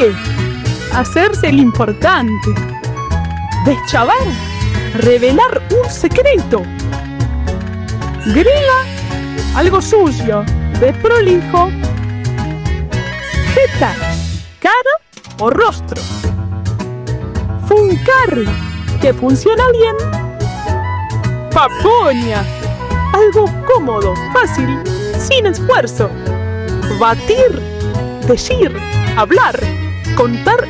P. Hacerse el importante. Deschavar. Revelar un secreto. Griega. Algo sucio. Desprolijo. Jeta. Cara o rostro. Funcar. Que funciona bien. Papoña. Algo cómodo, fácil, sin esfuerzo. Batir. Decir. Hablar. Contar